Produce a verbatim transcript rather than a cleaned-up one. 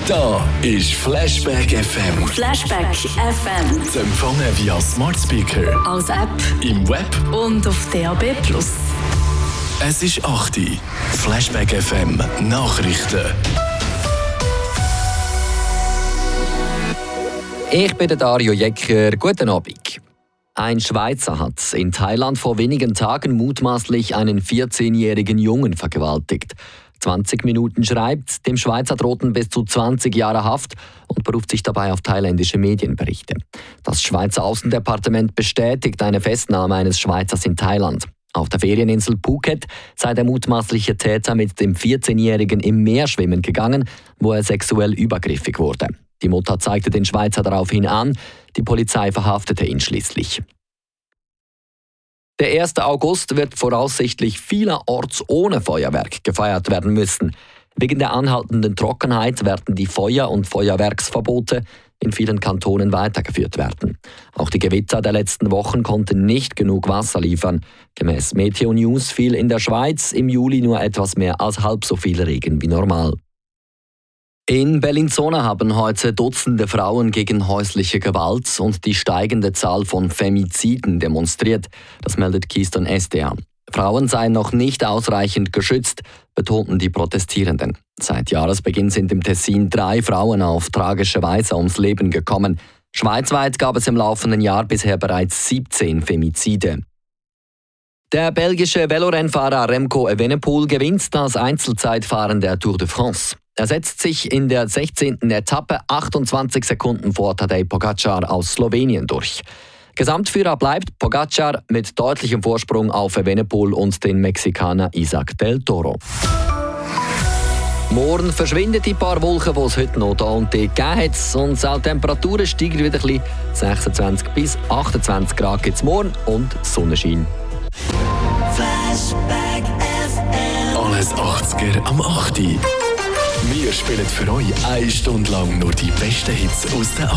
Da ist Flashback F M. Flashback F M. Zu empfangen via Smart Speaker, Als App im Web und auf D A B plus. Es ist acht Uhr. Flashback F M Nachrichten. Ich bin der Dario Jecker. Guten Abend. Ein Schweizer hat in Thailand vor wenigen Tagen mutmaßlich einen vierzehnjährigen Jungen vergewaltigt. zwanzig Minuten schreibt, dem Schweizer drohten bis zu zwanzig Jahre Haft und beruft sich dabei auf thailändische Medienberichte. Das Schweizer Außendepartement bestätigt eine Festnahme eines Schweizers in Thailand. Auf der Ferieninsel Phuket sei der mutmaßliche Täter mit dem vierzehnjährigen im Meer schwimmen gegangen, wo er sexuell übergriffig wurde. Die Mutter zeigte den Schweizer daraufhin an, die Polizei verhaftete ihn schließlich. Der erste August wird voraussichtlich vielerorts ohne Feuerwerk gefeiert werden müssen. Wegen der anhaltenden Trockenheit werden die Feuer- und Feuerwerksverbote in vielen Kantonen weitergeführt werden. Auch die Gewitter der letzten Wochen konnten nicht genug Wasser liefern. Gemäß Meteo News fiel in der Schweiz im Juli nur etwas mehr als halb so viel Regen wie normal. In Bellinzona haben heute Dutzende Frauen gegen häusliche Gewalt und die steigende Zahl von Femiziden demonstriert. Das meldet Keystone S D A. Frauen seien noch nicht ausreichend geschützt, betonten die Protestierenden. Seit Jahresbeginn sind im Tessin drei Frauen auf tragische Weise ums Leben gekommen. Schweizweit gab es im laufenden Jahr bisher bereits siebzehn Femizide. Der belgische Velorennfahrer Remco Evenepoel gewinnt das Einzelzeitfahren der Tour de France. Er setzt sich in der sechzehnten Etappe achtundzwanzig Sekunden vor Tadej Pogacar aus Slowenien durch. Gesamtführer bleibt Pogacar mit deutlichem Vorsprung auf Evenepoel und den Mexikaner Isaac del Toro. Morgen verschwinden die paar Wolken, die es heute noch da und dort gegeben hat. Und die Temperaturen steigen wieder ein bisschen. sechsundzwanzig bis achtundzwanzig Grad gibt es morgen und Sonnenschein. Flashback F M. Alles achtziger am acht Uhr. Wir spielen für euch eine Stunde lang nur die besten Hits aus den